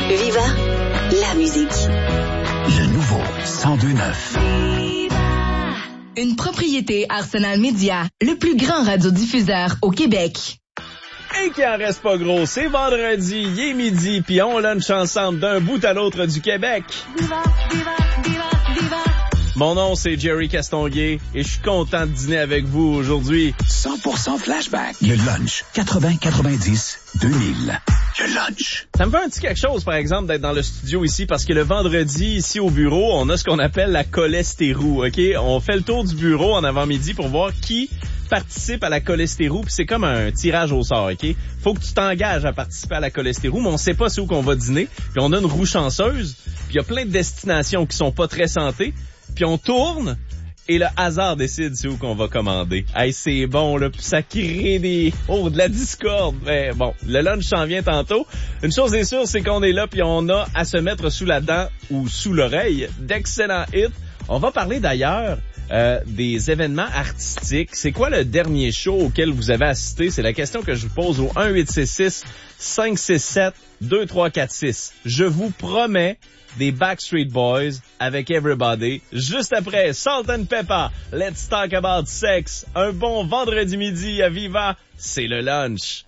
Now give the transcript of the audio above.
Viva, la musique. Le nouveau 102.9. Une propriété Arsenal Media, le plus grand radiodiffuseur au Québec. Et qu'il en reste pas gros, c'est vendredi, il est midi, puis on lunch ensemble d'un bout à l'autre du Québec. Viva, viva, viva, viva. Mon nom, c'est Jerry Castonguay et je suis content de dîner avec vous aujourd'hui. 100% flashback. Le lunch. 80-90-2000. Le lunch. Ça me fait un petit quelque chose, par exemple, d'être dans le studio ici, parce que le vendredi, ici au bureau, on a ce qu'on appelle la cholestérou, OK? On fait le tour du bureau en avant-midi pour voir qui participe à la cholestérou, puis c'est comme un tirage au sort, OK? Faut que tu t'engages à participer à la cholestérou, mais on sait pas c'est où qu'on va dîner, puis on a une roue chanceuse, puis il y a plein de destinations qui sont pas très santé, puis on tourne, et le hasard décide c'est où qu'on va commander. Hey, c'est bon, là, puis ça crée de la discorde. Mais bon, le lunch s'en vient tantôt. Une chose est sûre, c'est qu'on est là, puis on a à se mettre sous la dent ou sous l'oreille d'excellents hits. On va parler d'ailleurs des événements artistiques. C'est quoi le dernier show auquel vous avez assisté? C'est la question que je vous pose au 1-866-567-2346. Je vous promets des Backstreet Boys avec Everybody. Juste après, Salt and Pepper, Let's Talk About Sex. Un bon vendredi midi à Viva, c'est le lunch.